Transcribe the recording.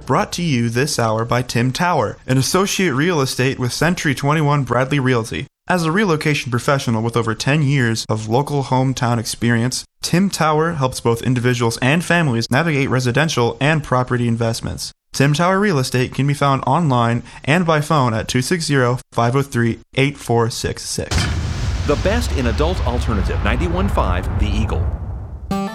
Brought to you this hour by Tim Tower, an associate real estate with Century 21 Bradley Realty. As a relocation professional with over 10 years of local hometown experience, Tim Tower helps both individuals and families navigate residential and property investments. Tim Tower Real Estate can be found online and by phone at 260-503-8466. The best in adult alternative, 91.5 The Eagle.